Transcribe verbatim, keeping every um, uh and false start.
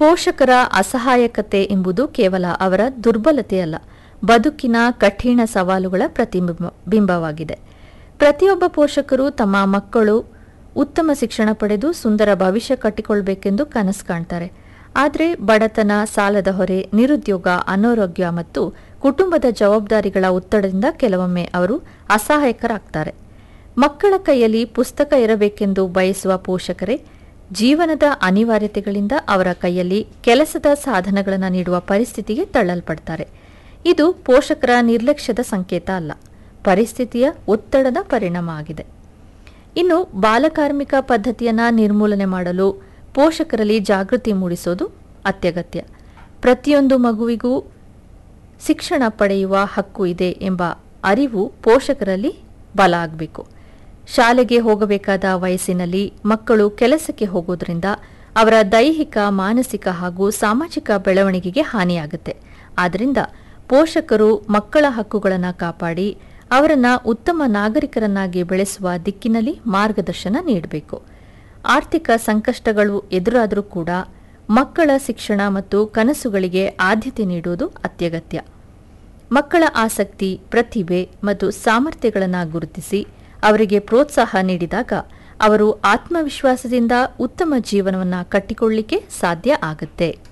ಪೋಷಕರ ಅಸಹಾಯಕತೆ ಎಂಬುದು ಕೇವಲ ಅವರ ದುರ್ಬಲತೆಯಲ್ಲ, ಬದುಕಿನ ಕಠಿಣ ಸವಾಲುಗಳ ಪ್ರತಿಬಿಂಬವಾಗಿದೆ. ಪ್ರತಿಯೊಬ್ಬ ಪೋಷಕರು ತಮ್ಮ ಮಕ್ಕಳು ಉತ್ತಮ ಶಿಕ್ಷಣ ಪಡೆದು ಸುಂದರ ಭವಿಷ್ಯ ಕಟ್ಟಿಕೊಳ್ಳಬೇಕೆಂದು ಕನಸು ಕಾಣ್ತಾರೆ. ಆದರೆ ಬಡತನ, ಸಾಲದ ಹೊರೆ, ನಿರುದ್ಯೋಗ, ಅನಾರೋಗ್ಯ ಮತ್ತು ಕುಟುಂಬದ ಜವಾಬ್ದಾರಿಗಳ ಒತ್ತಡದಿಂದ ಕೆಲವೊಮ್ಮೆ ಅವರು ಅಸಹಾಯಕರಾಗ್ತಾರೆ. ಮಕ್ಕಳ ಕೈಯಲ್ಲಿ ಪುಸ್ತಕ ಇರಬೇಕೆಂದು ಬಯಸುವ ಪೋಷಕರೇ ಜೀವನದ ಅನಿವಾರ್ಯತೆಗಳಿಂದ ಅವರ ಕೈಯಲ್ಲಿ ಕೆಲಸದ ಸಾಧನಗಳನ್ನು ನೀಡುವ ಪರಿಸ್ಥಿತಿಗೆ ತಳ್ಳಲ್ಪಡ್ತಾರೆ. ಇದು ಪೋಷಕರ ನಿರ್ಲಕ್ಷ್ಯದ ಸಂಕೇತ ಅಲ್ಲ, ಪರಿಸ್ಥಿತಿಯ ಒತ್ತಡದ ಪರಿಣಾಮ ಆಗಿದೆ. ಇನ್ನು ಬಾಲಕಾರ್ಮಿಕ ಪದ್ಧತಿಯನ್ನು ನಿರ್ಮೂಲನೆ ಮಾಡಲು ಪೋಷಕರಲ್ಲಿ ಜಾಗೃತಿ ಮೂಡಿಸೋದು ಅತ್ಯಗತ್ಯ. ಪ್ರತಿಯೊಂದು ಮಗುವಿಗೂ ಶಿಕ್ಷಣ ಪಡೆಯುವ ಹಕ್ಕು ಇದೆ ಎಂಬ ಅರಿವು ಪೋಷಕರಲ್ಲಿ ಬಲ ಆಗಬೇಕು. ಶಾಲೆಗೆ ಹೋಗಬೇಕಾದ ವಯಸ್ಸಿನಲ್ಲಿ ಮಕ್ಕಳು ಕೆಲಸಕ್ಕೆ ಹೋಗೋದ್ರಿಂದ ಅವರ ದೈಹಿಕ, ಮಾನಸಿಕ ಹಾಗೂ ಸಾಮಾಜಿಕ ಬೆಳವಣಿಗೆಗೆ ಹಾನಿಯಾಗುತ್ತೆ. ಆದ್ದರಿಂದ ಪೋಷಕರು ಮಕ್ಕಳ ಹಕ್ಕುಗಳನ್ನು ಕಾಪಾಡಿ ಅವರನ್ನು ಉತ್ತಮ ನಾಗರಿಕರನ್ನಾಗಿ ಬೆಳೆಸುವ ದಿಕ್ಕಿನಲ್ಲಿ ಮಾರ್ಗದರ್ಶನ ನೀಡಬೇಕು. ಆರ್ಥಿಕ ಸಂಕಷ್ಟಗಳು ಎದುರಾದರೂ ಕೂಡ ಮಕ್ಕಳ ಶಿಕ್ಷಣ ಮತ್ತು ಕನಸುಗಳಿಗೆ ಆದ್ಯತೆ ನೀಡುವುದು ಅತ್ಯಗತ್ಯ. ಮಕ್ಕಳ ಆಸಕ್ತಿ, ಪ್ರತಿಭೆ ಮತ್ತು ಸಾಮರ್ಥ್ಯಗಳನ್ನು ಗುರುತಿಸಿ ಅವರಿಗೆ ಪ್ರೋತ್ಸಾಹ ನೀಡಿದಾಗ ಅವರು ಆತ್ಮವಿಶ್ವಾಸದಿಂದ ಉತ್ತಮ ಜೀವನವನ್ನು ಕಟ್ಟಿಕೊಳ್ಳಲಿಕ್ಕೆ ಸಾಧ್ಯ ಆಗುತ್ತೆ.